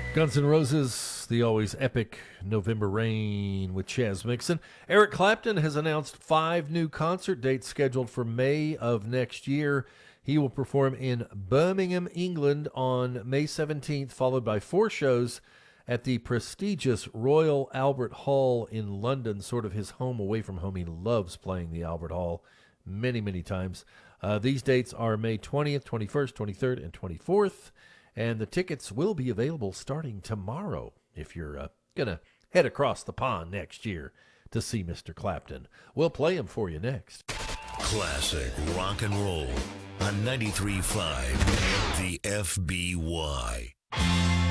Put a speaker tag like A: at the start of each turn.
A: Guns N' Roses, the always epic November Rain with Chaz Mixon. Eric Clapton has announced 5 new concert dates scheduled for May of next year. He will perform in Birmingham, England on May 17th, followed by 4 shows at the prestigious Royal Albert Hall in London, sort of his home away from home. He loves playing the Albert Hall many, many times. These dates are May 20th, 21st, 23rd, and 24th. And the tickets will be available starting tomorrow if you're going to head across the pond next year to see Mr. Clapton. We'll play him for you next.
B: Classic rock and roll on 93.5 The FBY.